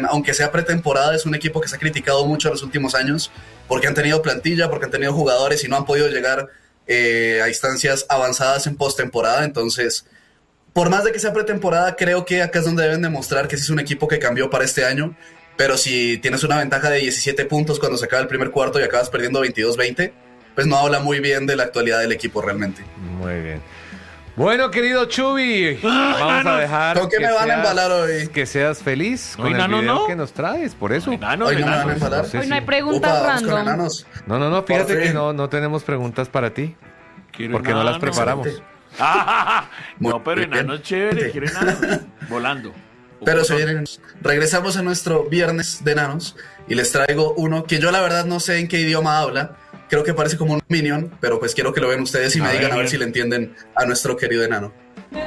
aunque sea pretemporada, es un equipo que se ha criticado mucho en los últimos años porque han tenido plantilla, porque han tenido jugadores y no han podido llegar a instancias avanzadas en postemporada. Entonces, por más de que sea pretemporada, creo que acá es donde deben demostrar que sí es un equipo que cambió para este año. Pero si tienes una ventaja de 17 puntos cuando se acaba el primer cuarto y acabas perdiendo 22-20, pues no habla muy bien de la actualidad del equipo realmente. Muy bien. Bueno, querido Chubi, vamos a dejar ¿Con qué me van a embalar hoy? Que seas feliz con el video que nos traes, por eso. Hoy no me van a embalar. Hoy no hay preguntas random. No, fíjate que no tenemos preguntas para ti, porque no las preparamos. No, pero enanos chévere, quiero enanos volando. Pero se vienen. Regresamos a nuestro viernes de enanos y les traigo uno que yo la verdad no sé en qué idioma habla. Creo que parece como un minion, pero pues quiero que lo vean ustedes y me digan a ver si le entienden a nuestro querido enano. No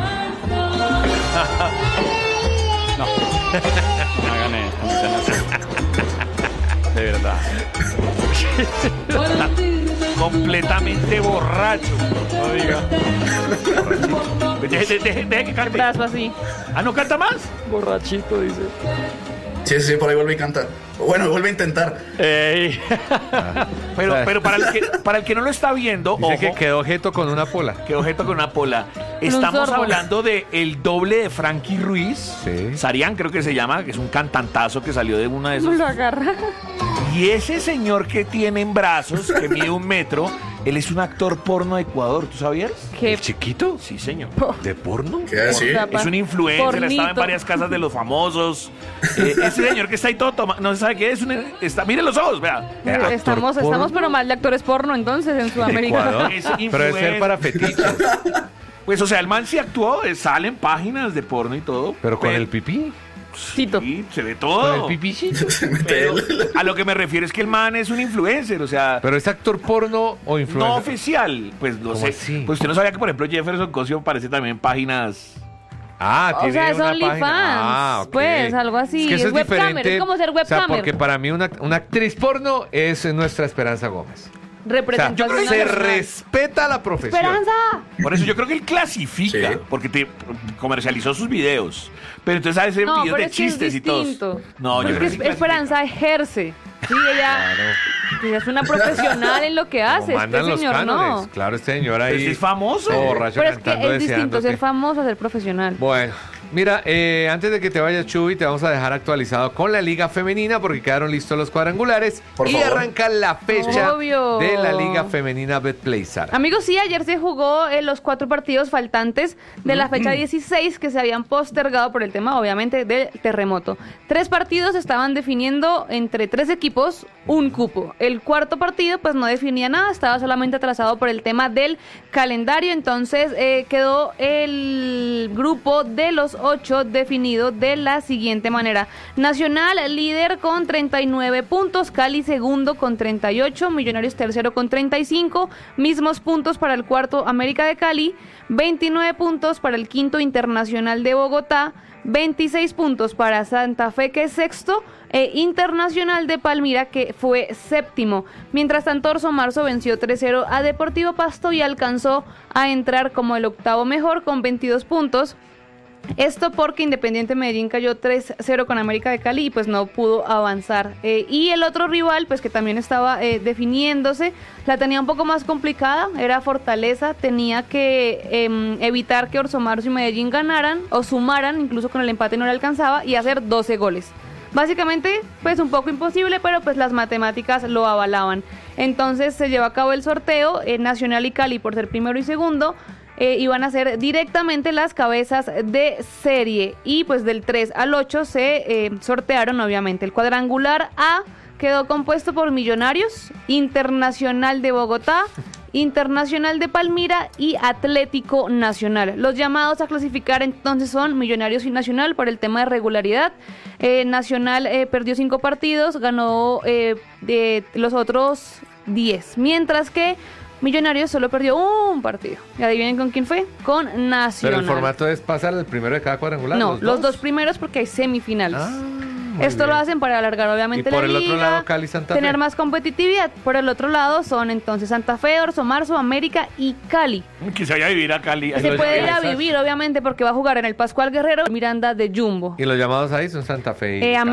hagan esto. De verdad. Completamente borracho. No diga. Deje que cante. Brazo así. ¿No canta más? Borrachito, dice. Sí, por ahí vuelve a cantar. Bueno, vuelve a intentar. Pero para el que no lo está viendo, dice ojo, que quedó objeto con una pola. Estamos hablando de el doble de Frankie Ruiz. Sí. Sarian creo que se llama, que es un cantantazo que salió de una de esas. Lo agarra. Y ese señor que tiene en brazos, que mide 1 metro, él es un actor porno de Ecuador, ¿tú sabías? ¿Qué? ¿El chiquito? Sí, señor. ¿De porno? ¿Qué decir? Es un influencer, Pornito. estaba en varias casas de los famosos. Ese señor que está ahí todo tomando, no se sabe qué es. Miren los ojos, vea. Estamos pero mal de actores porno entonces en Sudamérica. Ecuador. Es Pero debe ser para fetiches. Pues, o sea, el man sí actuó, salen páginas de porno y todo. Pero con el pipí. Tito. Sí, se ve ¿Con todo. el pipí sí? Pero a lo que me refiero es que el man es un influencer, o sea, ¿Pero es actor porno o influencer? no oficial. Pues no ¿Cómo sé. así? Pues usted no sabía que, por ejemplo, Jefferson Cosio aparece también en páginas. Ah, O tiene sea, es una OnlyFans, página. Ok. pues, algo así. Es que eso es webcamer, diferente. es como ser O sea, webcamer. porque para mí una actriz porno es nuestra Esperanza Gómez. O sea, Representación se nacional. respeta la profesión. ¡Esperanza! Por eso yo creo que él clasifica, Sí. porque comercializó sus videos. Pero entonces hace No, videos pero de es que es chistes y todo. distinto. No, yo Porque creo que sí clasifica. Esperanza ejerce. Sí, ella es una profesional en lo que hace. Como mandan Este los señor cánones. no. Claro, este señor Pero ahí. sí es famoso. todo borracho Pero es que cantando, es distinto deseándote. ser famoso a ser profesional. Bueno, mira, antes de que te vayas, Chuy, te vamos a dejar actualizado con la Liga Femenina porque quedaron listos los cuadrangulares. Por y favor. arranca la fecha Obvio. de la Liga Femenina Betplay, Sara. Amigos, sí, ayer se jugó los 4 partidos faltantes de la fecha 16 que se habían postergado por el tema, obviamente, del terremoto. 3 partidos estaban definiendo entre 3 equipos un cupo. El cuarto partido, pues, no definía nada, estaba solamente atrasado por el tema del calendario. Entonces, quedó el grupo de los 8 definido de la siguiente manera. Nacional, líder con 39 puntos, Cali segundo con 38, Millonarios tercero con 35, mismos puntos para el cuarto América de Cali, 29 puntos para el quinto Internacional de Bogotá, 26 puntos para Santa Fe, que es sexto, e Internacional de Palmira, que fue séptimo. Mientras tanto, Orso Marzo venció 3-0 a Deportivo Pasto y alcanzó a entrar como el octavo mejor con 22 puntos. Esto porque Independiente Medellín cayó 3-0 con América de Cali y pues no pudo avanzar. Y el otro rival, pues que también estaba definiéndose, la tenía un poco más complicada, era Fortaleza, tenía que evitar que Orso Marzo y Medellín ganaran o sumaran, incluso con el empate no le alcanzaba, y hacer 12 goles. Básicamente, pues un poco imposible, pero pues las matemáticas lo avalaban. Entonces se llevó a cabo el sorteo, Nacional y Cali por ser primero y segundo, iban a ser directamente las cabezas de serie y pues del 3 al 8 se sortearon obviamente. El cuadrangular A quedó compuesto por Millonarios, Internacional de Bogotá, Internacional de Palmira y Atlético Nacional. Los llamados a clasificar entonces son Millonarios y Nacional por el tema de regularidad. Nacional perdió 5 partidos, ganó de los otros 10, mientras que Millonarios solo perdió un partido. ¿Y adivinen con quién fue? Con Nacional. Pero el formato es pasar el primero de cada cuadrangular. No, los dos primeros porque hay semifinales. Esto lo hacen para alargar obviamente y por la el liga, otro lado Cali, Santa tener Fe. más competitividad. Por el otro lado son entonces Santa Fe, Orso Marzo, América y Cali. Que se vaya a vivir a Cali. Se puede ir a vivir obviamente porque va a jugar en el Pascual Guerrero, Miranda de Jumbo. Y los llamados ahí son Santa Fe y